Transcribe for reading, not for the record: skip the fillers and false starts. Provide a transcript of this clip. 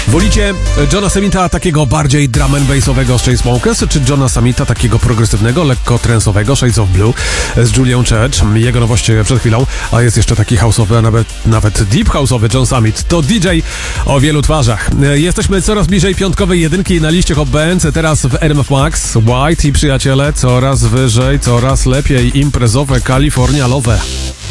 Wolicie Johna Summita takiego bardziej drum and bassowego z Chainsmokers, czy Johna Summita takiego progresywnego, lekko trensowej Shades of Blue z Julią Church? Jego nowość przed chwilą, a jest jeszcze taki house'owy, a nawet deep house'owy John Summit. To DJ o wielu twarzach. Jesteśmy coraz bliżej piątkowej jedynki na liście Hot Bands, teraz w RMF Max. White i przyjaciele coraz wyżej, coraz lepiej, imprezowe, Kalifornialowe.